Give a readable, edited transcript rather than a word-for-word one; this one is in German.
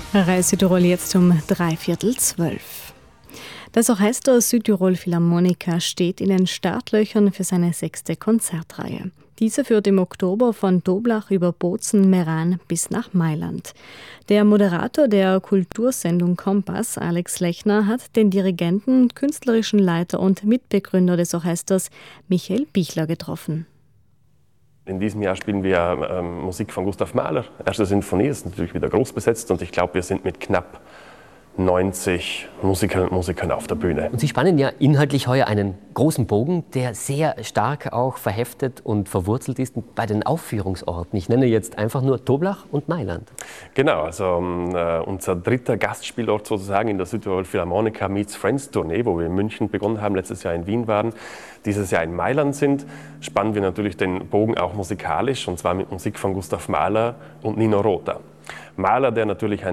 Reihe Südtirol jetzt um 11:45. Das Orchester Südtirol Philharmonica steht in den Startlöchern für seine 6. Konzertreihe. Diese führt im Oktober von Toblach über Bozen, Meran bis nach Mailand. Der Moderator der Kultursendung Kompass, Alex Lechner, hat den Dirigenten, künstlerischen Leiter und Mitbegründer des Orchesters, Michael Bichler, getroffen. In diesem Jahr spielen wir Musik von Gustav Mahler. Erste Sinfonie ist natürlich wieder groß besetzt und ich glaube, wir sind mit knapp 90 Musikerinnen und Musikern auf der Bühne. Und Sie spannen ja inhaltlich heuer einen großen Bogen, der sehr stark auch verheftet und verwurzelt ist bei den Aufführungsorten. Ich nenne jetzt einfach nur Toblach und Mailand. Genau, also unser dritter Gastspielort sozusagen in der Südtirol Philharmonica Meets Friends Tournee, wo wir in München begonnen haben, letztes Jahr in Wien waren, dieses Jahr in Mailand sind, spannen wir natürlich den Bogen auch musikalisch, und zwar mit Musik von Gustav Mahler und Nino Rota. Mahler, der natürlich ein